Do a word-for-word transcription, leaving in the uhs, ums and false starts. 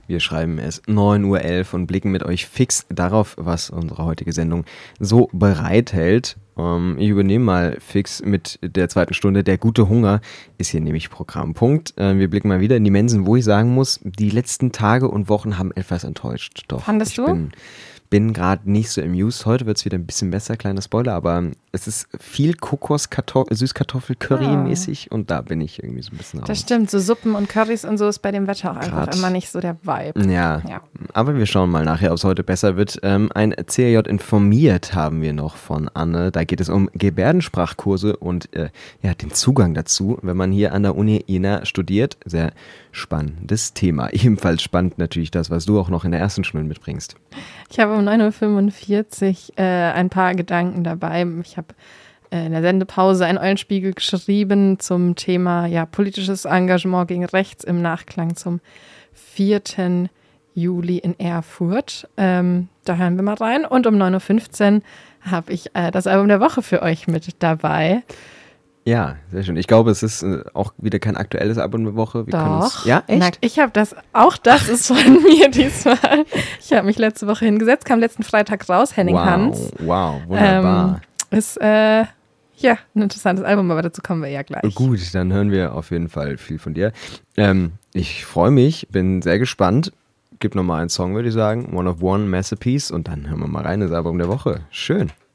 Wir schreiben es neun Uhr elf und blicken mit euch fix darauf, was unsere heutige Sendung so bereithält. Ähm, ich übernehme mal fix mit der zweiten Stunde. Der gute Hunger ist hier nämlich Programmpunkt. Äh, wir blicken mal wieder in die Mensen, wo ich sagen muss, die letzten Tage und Wochen haben etwas enttäuscht. Doch, Fandest ich du? bin, bin gerade nicht so amused. Heute wird es wieder ein bisschen besser, kleiner Spoiler, aber es ist viel Kokos-Süßkartoffel-Curry-mäßig und da bin ich irgendwie so ein bisschen raus. Das stimmt, so Suppen und Currys und so ist bei dem Wetter auch einfach Grad. immer nicht so der Vibe. Ja, Ja. aber wir schauen mal nachher, ob es heute besser wird. Ähm, ein C R J informiert haben wir noch von Anne. Da geht es um Gebärdensprachkurse und äh, ja, den Zugang dazu, wenn man hier an der Uni Jena studiert. Sehr spannendes Thema. Ebenfalls spannend natürlich das, was du auch noch in der ersten Stunde mitbringst. Ich habe um neun Uhr fünfundvierzig äh, ein paar Gedanken dabei. Ich habe äh, in der Sendepause einen Eulenspiegel geschrieben zum Thema ja, politisches Engagement gegen rechts im Nachklang zum vierten Juli in Erfurt. Ähm, da hören wir mal rein. Und um neun Uhr fünfzehn habe ich äh, das Album der Woche für euch mit dabei. Ja, sehr schön. Ich glaube, es ist äh, auch wieder kein aktuelles Album der Woche. Wir können uns, Doch. ja, echt? Na, ich habe das, auch das ist von mir diesmal. Ich habe mich letzte Woche hingesetzt, kam letzten Freitag raus, Henning wow, Hans. wow, wunderbar. Ähm, ist, äh, ja, ein interessantes Album, aber dazu kommen wir ja gleich. Gut, dann hören wir auf jeden Fall viel von dir. Ähm, ich freue mich, bin sehr gespannt. Gib nochmal einen Song, würde ich sagen. One of One, Masterpiece. Und dann hören wir mal rein, das Album der Woche. Schön.